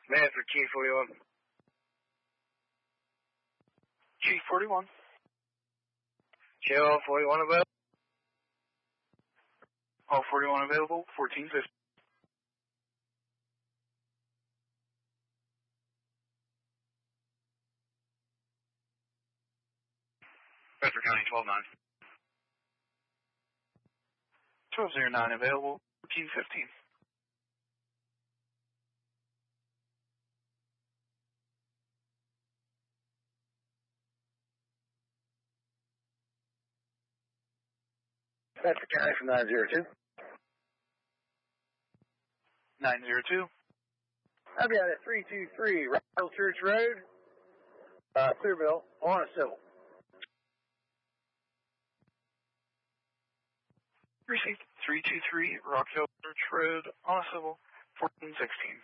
Manford, Chief 41. Chief 41. Show all 41 available. All 41 available, 1450. Bedford County 12-9. 1209 available, 1415. Bedford County from 902. 902. I've got it 323 Rockville Church Road, Clearville, on a civil. Received 323 Rockville Church Road, on a civil, 1416.